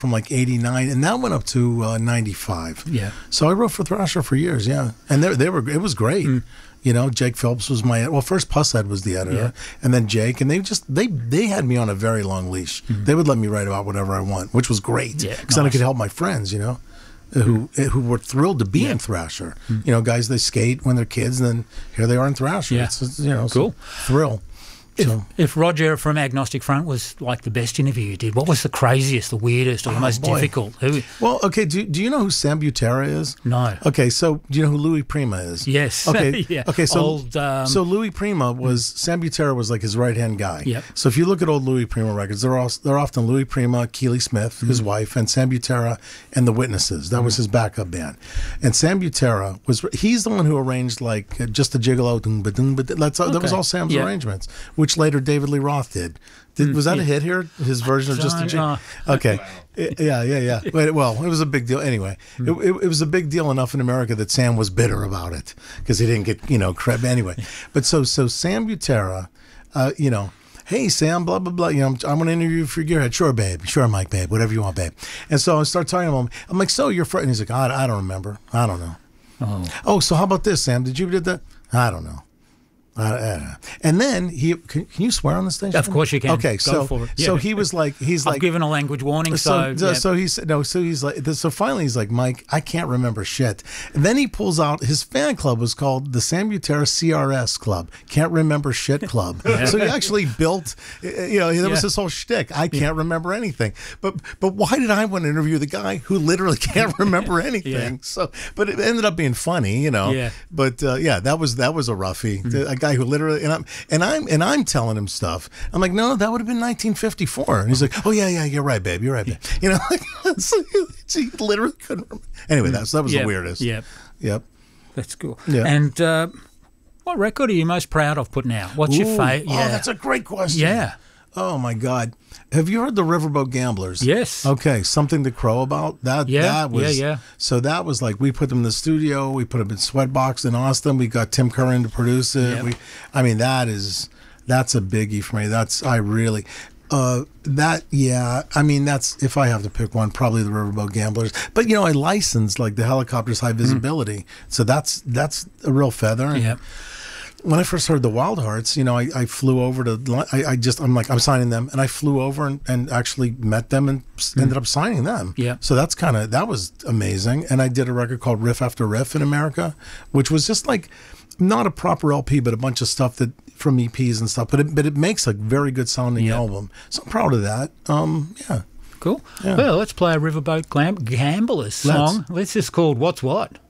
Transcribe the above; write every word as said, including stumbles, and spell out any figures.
from like eighty-nine, and that went up to uh, ninety-five. Yeah. So I wrote for Thrasher for years, yeah. And they, they were, it was great. Mm. You know, Jake Phelps was my, well, first Pushead was the editor, yeah. and then Jake, and they just, they they had me on a very long leash. Mm. They would let me write about whatever I want, which was great. Because yeah, nice. Then I could help my friends, you know, who who were thrilled to be yeah. in Thrasher. Mm. You know, guys, they skate when they're kids, and then here they are in Thrasher. Yeah. It's, you know, cool. Thrill. If, so. if Roger from Agnostic Front was like the best interview you did, what was the craziest, the weirdest, or the oh, most boy. difficult? Who? Well, okay, do, do you know who Sam Butera is? No. Okay, so do you know who Louis Prima is? Yes. Okay, yeah. okay so, old, um, so Louis Prima was, Sam Butera was like his right-hand guy. Yep. So if you look at old Louis Prima records, they're, all, they're often Louis Prima, Keely Smith, mm-hmm. his wife, and Sam Butera and the Witnesses. That mm-hmm. was his backup band. And Sam Butera, was he's the one who arranged like Just a Gigolo, but that's okay. That was all Sam's yeah. arrangements, which later David Lee Roth did. Did was that a hit here? His version of Just a Gigolo? Okay. Yeah, yeah, yeah. But, well, it was a big deal. Anyway, mm. it, it, it was a big deal enough in America that Sam was bitter about it because he didn't get, you know, credit. Anyway, but so so Sam Butera, uh, you know, hey, Sam, blah, blah, blah. You know, I'm, I'm going to interview you for Gearhead. Sure, babe. Sure, Mike, babe. Whatever you want, babe. And so I start talking to him. I'm like, so you're friend? He's like, I, I don't remember. I don't know. Oh. oh, so how about this, Sam? Did you did that? I don't know. Uh, uh, and then he can, can you swear on the station? Of course you can. Okay, Go so for it. Yeah. so he was like he's I've like given a language warning. So so, yeah. so he said no. So he's like so finally he's like, Mike, I can't remember shit. And then he pulls out his fan club was called the Sam Butera C R S Club, Can't Remember Shit Club. yeah. So he actually built, you know, that yeah. was his whole shtick. I can't yeah. remember anything. But but why did I want to interview the guy who literally can't remember anything? yeah. So but it ended up being funny, you know. Yeah. But uh, yeah, that was that was a roughie. Mm-hmm. A guy who literally and I'm and I'm and I'm telling him stuff. I'm like, no, that would have been nineteen fifty-four. And he's like, oh yeah, yeah, you're right, babe, you're right, babe. You know, like, so he, he literally couldn't remember. Anyway, that's that was yep. the weirdest. Yep. Yep. That's cool. Yeah. And uh, what record are you most proud of putting out? What's Ooh, your favorite? Yeah. Oh, that's a great question. Yeah. Oh my God. Have you heard the Riverboat Gamblers? Yes. Okay, Something to Crow About? That yeah, that was yeah, yeah. So that was like we put them in the studio, we put them in Sweatbox in Austin, we got Tim Curran to produce it. Yep. We I mean that is that's a biggie for me. That's I really uh that yeah, I mean that's if I have to pick one, probably the Riverboat Gamblers. But you know, I licensed like the Helicopters High Visibility. Mm. So that's that's a real feather. Yeah. When I first heard the Wild Hearts, you know, I, I flew over to, I, I just, I'm like, I'm signing them. And I flew over and, and actually met them and mm. ended up signing them. Yeah. So that's kind of, that was amazing. And I did a record called Riff After Riff in America, which was just like, not a proper L P, but a bunch of stuff that from E Ps and stuff. But it, but it makes a very good sounding yeah. album. So I'm proud of that. Um, yeah. Cool. Yeah. Well, let's play a Riverboat Glam- Gamblers song. Let's. This is called What's What?